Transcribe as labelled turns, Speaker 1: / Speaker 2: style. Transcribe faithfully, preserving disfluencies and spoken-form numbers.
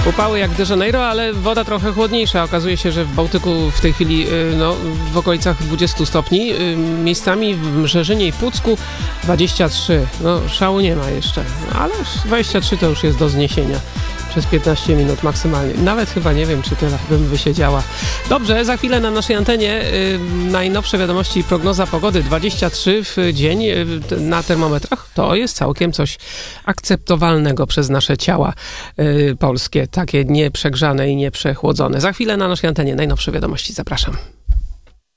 Speaker 1: Upały jak de Janeiro, ale woda trochę chłodniejsza. Okazuje się, że w Bałtyku w tej chwili no, w okolicach dwudziestu stopni. Miejscami w Mrzeżynie i Pucku dwadzieścia trzy. No szału nie ma jeszcze, ale dwadzieścia trzy to już jest do zniesienia. Przez piętnaście minut maksymalnie. Nawet chyba nie wiem, czy tyle bym wysiedziała. Dobrze, za chwilę na naszej antenie y, najnowsze wiadomości i prognoza pogody. dwadzieścia trzy w dzień y, na termometrach. To jest całkiem coś akceptowalnego przez nasze ciała y, polskie. Takie nieprzegrzane i nieprzechłodzone. Za chwilę na naszej antenie najnowsze wiadomości. Zapraszam.